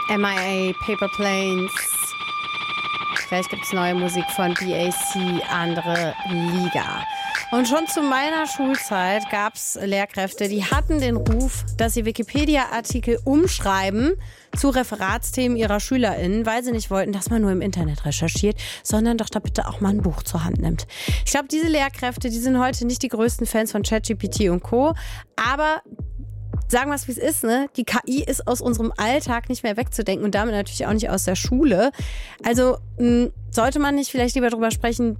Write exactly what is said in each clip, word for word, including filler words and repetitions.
M I A, Paper Planes. Vielleicht gibt es neue Musik von B A C, andere Liga. Und schon zu meiner Schulzeit gab es Lehrkräfte, die hatten den Ruf, dass sie Wikipedia-Artikel umschreiben zu Referatsthemen ihrer SchülerInnen, weil sie nicht wollten, dass man nur im Internet recherchiert, sondern doch da bitte auch mal ein Buch zur Hand nimmt. Ich glaube, diese Lehrkräfte, die sind heute nicht die größten Fans von ChatGPT und Co., aber sagen wir es, wie es ist, ne? Die K I ist aus unserem Alltag nicht mehr wegzudenken und damit natürlich auch nicht aus der Schule. Also mh, sollte man nicht vielleicht lieber drüber sprechen,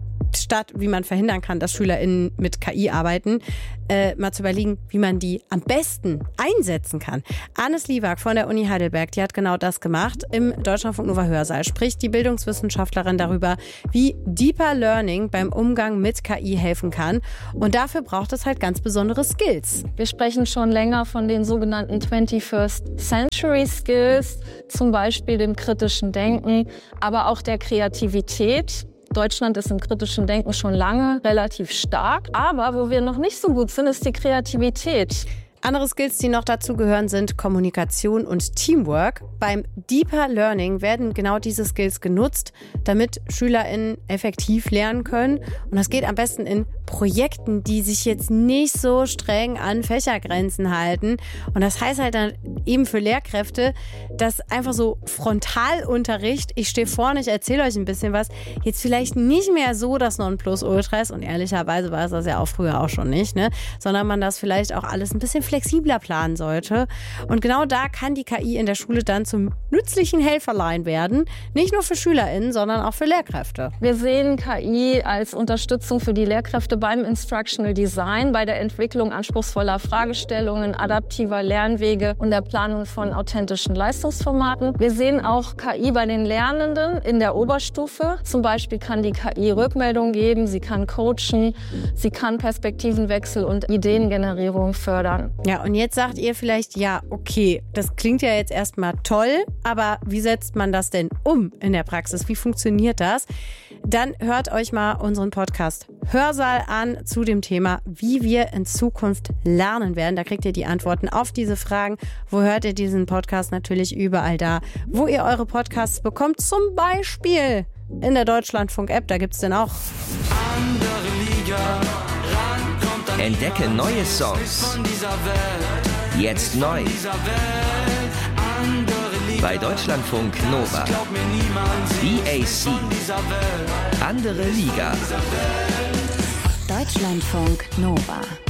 statt wie man verhindern kann, dass SchülerInnen mit K I arbeiten, äh, mal zu überlegen, wie man die am besten einsetzen kann. Anis Liwak von der Uni Heidelberg, die hat genau das gemacht. Im Deutschlandfunk Nova Hörsaal spricht die Bildungswissenschaftlerin darüber, wie Deeper Learning beim Umgang mit K I helfen kann. Und dafür braucht es halt ganz besondere Skills. Wir sprechen schon länger von den sogenannten twenty-first Century Skills, zum Beispiel dem kritischen Denken, aber auch der Kreativität. Deutschland ist im kritischen Denken schon lange relativ stark, aber wo wir noch nicht so gut sind, ist die Kreativität. Andere Skills, die noch dazu gehören, sind Kommunikation und Teamwork. Beim Deeper Learning werden genau diese Skills genutzt, damit SchülerInnen effektiv lernen können. Und das geht am besten in Projekten, die sich jetzt nicht so streng an Fächergrenzen halten. Und das heißt halt dann eben für Lehrkräfte, dass einfach so Frontalunterricht, ich stehe vorne, ich erzähle euch ein bisschen was, jetzt vielleicht nicht mehr so das Nonplusultra ist. Und ehrlicherweise war es das ja auch früher auch schon nicht, ne? Sondern man das vielleicht auch alles ein bisschen flexibler planen sollte. Und genau da kann die K I in der Schule dann zum nützlichen Helferlein werden. Nicht nur für SchülerInnen, sondern auch für Lehrkräfte. Wir sehen K I als Unterstützung für die Lehrkräfte beim Instructional Design, bei der Entwicklung anspruchsvoller Fragestellungen, adaptiver Lernwege und der Planung von authentischen Leistungsformaten. Wir sehen auch K I bei den Lernenden in der Oberstufe. Zum Beispiel kann die K I Rückmeldungen geben, sie kann coachen, sie kann Perspektivenwechsel und Ideengenerierung fördern. Ja, und jetzt sagt ihr vielleicht, ja, okay, das klingt ja jetzt erstmal toll, aber wie setzt man das denn um in der Praxis? Wie funktioniert das? Dann hört euch mal unseren Podcast Hörsaal an zu dem Thema, wie wir in Zukunft lernen werden. Da kriegt ihr die Antworten auf diese Fragen. Wo hört ihr diesen Podcast? Natürlich überall da, wo ihr eure Podcasts bekommt. Zum Beispiel in der Deutschlandfunk-App, da gibt's den auch. Andere Liga. Entdecke neue Songs. Jetzt neu. Bei Deutschlandfunk Nova. B A C. Andere Liga. Deutschlandfunk Nova.